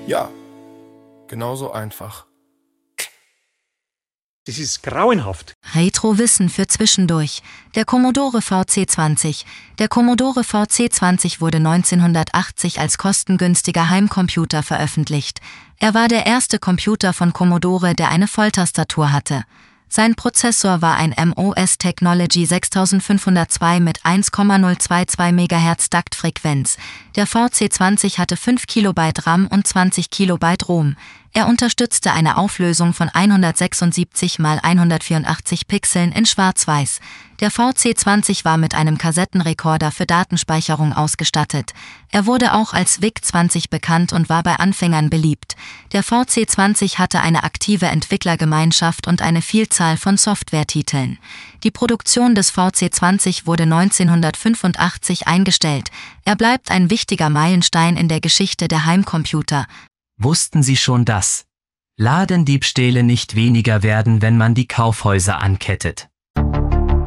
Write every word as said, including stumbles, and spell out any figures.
Ja, genauso einfach. Das ist grauenhaft. Retrowissen für zwischendurch. Der Commodore V C zwanzig. Der Commodore V C zwanzig wurde neunzehnhundertachtzig als kostengünstiger Heimcomputer veröffentlicht. Er war der erste Computer von Commodore, der eine Volltastatur hatte. Sein Prozessor war ein M O S Technology sechstausendfünfhundertzwei mit eins Komma null zwei zwei Megahertz Taktfrequenz. Der V C zwanzig hatte fünf Kilobyte RAM und zwanzig Kilobyte ROM. Er unterstützte eine Auflösung von hundertsechsundsiebzig mal hundertvierundachtzig Pixeln in Schwarz-Weiß. Der V C zwanzig war mit einem Kassettenrekorder für Datenspeicherung ausgestattet. Er wurde auch als V I C zwanzig bekannt und war bei Anfängern beliebt. Der V C zwanzig hatte eine aktive Entwicklergemeinschaft und eine Vielzahl von Softwaretiteln. Die Produktion des V C zwanzig wurde neunzehnhundertfünfundachtzig eingestellt. Er bleibt ein wichtiger Meilenstein in der Geschichte der Heimcomputer. Wussten Sie schon, dass Ladendiebstähle nicht weniger werden, wenn man die Kaufhäuser ankettet?